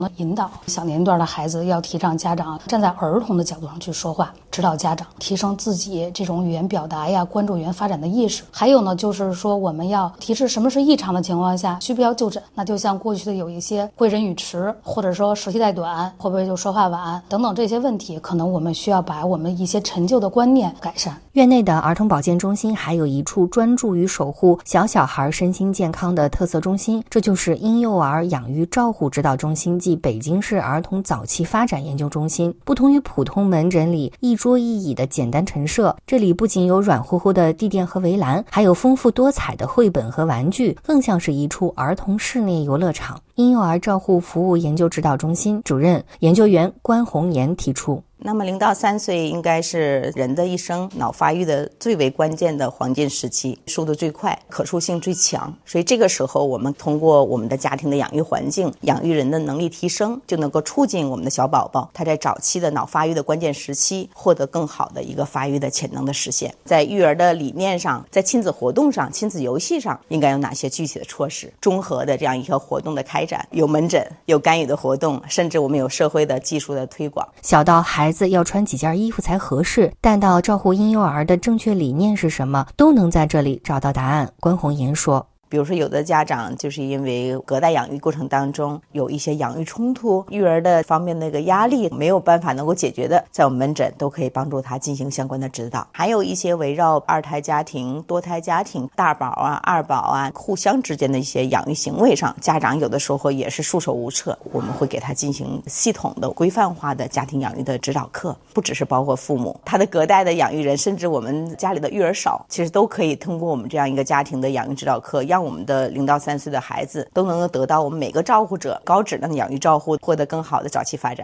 引导小年龄段的孩子，要提倡家长站在儿童的角度上去说话，指导家长提升自己这种语言表达呀，关注语言发展的意识。还有呢，就是说我们要提示什么是异常的情况下需不要就诊。那就像过去的有一些贵人语迟，或者说舌系带短，会不会就说话晚等等这些问题，可能我们需要把我们一些陈旧的观念改善。 院内的儿童保健中心还有一处专注于守护小孩身心健康的特色中心，这就是婴幼儿养育照护指导中心暨北京市儿童早期发展研究中心。不同于普通门诊里一桌一椅的简单陈设，这里不仅有软乎乎的地垫和围栏，还有丰富多彩的绘本和玩具，更像是一处儿童室内游乐场。婴幼儿照护服务研究指导中心主任研究员关红岩提出， 那么0到3岁应该是人的一生脑发育的最为关键的黄金时期，速度最快，可塑性最强。所以这个时候我们通过我们的家庭的养育环境，养育人的能力提升，就能够促进我们的小宝宝他在早期的脑发育的关键时期获得更好的一个发育的潜能的实现。在育儿的理念上，在亲子活动上，亲子游戏上应该有哪些具体的措施，综合的这样一个活动的开展，有门诊，有干预的活动，甚至我们有社会的技术的推广。 小到孩子要穿几件衣服才合适，但到照顾婴幼儿的正确理念是什么，都能在这里找到答案。关红岩说， 比如说有的家长就是因为隔代养育过程当中有一些养育冲突，育儿的方面那个压力没有办法能够解决的，在我们门诊都可以帮助他进行相关的指导。还有一些围绕二胎家庭、多胎家庭、大宝啊、二宝啊互相之间的一些养育行为上，家长有的时候也是束手无策，我们会给他进行系统的规范化的家庭养育的指导课，不只是包括父母，他的隔代的养育人，甚至我们家里的育儿嫂，其实都可以通过我们这样一个家庭的养育指导课，让我们的0到3岁的孩子都能够得到我们每个照护者高质量的养育照护，获得更好的早期发展。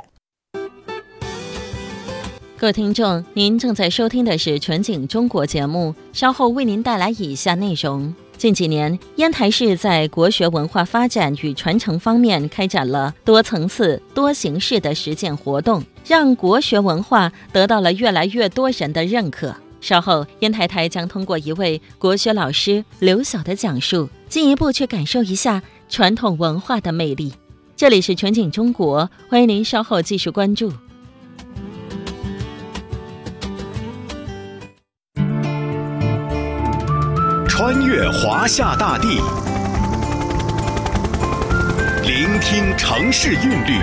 各位听众，您正在收听的是全景中国节目，稍后为您带来以下内容。近几年，烟台市在国学文化发展与传承方面开展了多层次、多形式的实践活动，让国学文化得到了越来越多人的认可。稍后，烟台台将通过一位国学老师刘晓的讲述，进一步去感受一下传统文化的魅力。这里是全景中国，欢迎您稍后继续关注。 穿越华夏大地，聆听城市韵律，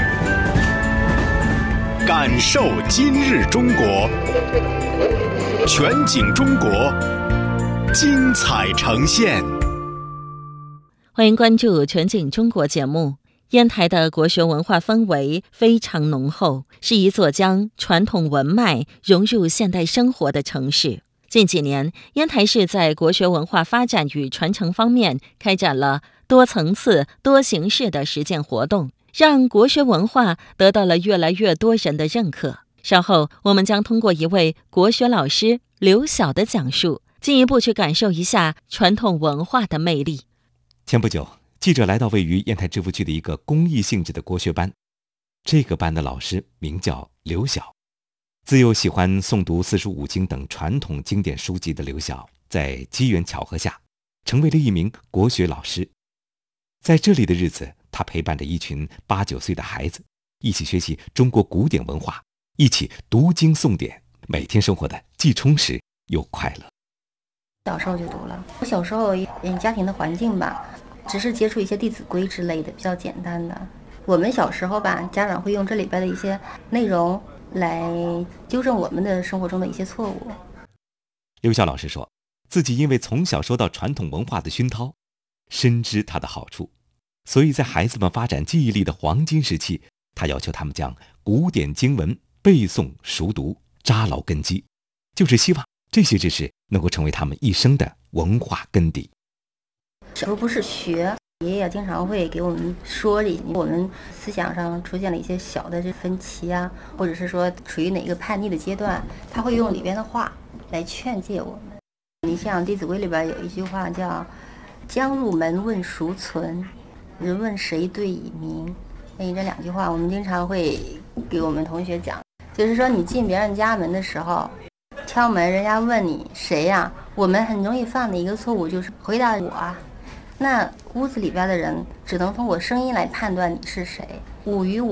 感受今日中国。全景中国，精彩呈现。 欢迎关注全景中国节目。烟台的国学文化氛围非常浓厚，是一座将传统文脉融入现代生活的城市。近几年，烟台市在国学文化发展与传承方面开展了多层次、多形式的实践活动，让国学文化得到了越来越多人的认可。稍后，我们将通过一位国学老师刘晓的讲述，进一步去感受一下传统文化的魅力。 前不久，记者来到位于烟台芝罘区的一个公益性质的国学班，这个班的老师名叫刘晓。自幼喜欢诵读四书五经等传统经典书籍的刘晓，在机缘巧合下成为了一名国学老师。在这里的日子，他陪伴着一群8、9岁的孩子，一起学习中国古典文化，一起读经诵典，每天生活的既充实又快乐。 小时候就读了，我小时候家庭的环境吧，只是接触一些《弟子规》之类的比较简单的。我们小时候吧，家长会用这里边的一些内容来纠正我们的生活中的一些错误。 刘晓老师说，自己因为从小受到传统文化的熏陶，深知它的好处，所以在孩子们发展记忆力的黄金时期，他要求他们将古典经文背诵熟读，扎牢根基，就是希望这些知识能够成为他们一生的文化根底。 小时候不是学，爷爷经常会给我们说我们思想上出现了一些小的分歧啊，或者是说处于哪个叛逆的阶段，他会用里边的话来劝诫我们。你像《弟子规》里边有一句话叫“将入门问孰存，人问谁对以明”。这2句话我们经常会给我们同学讲，就是说你进别人家门的时候，敲门人家问你谁呀，我们很容易犯的一个错误就是回答我啊。那屋子里边的人只能通过声音来判断你是谁，吾与我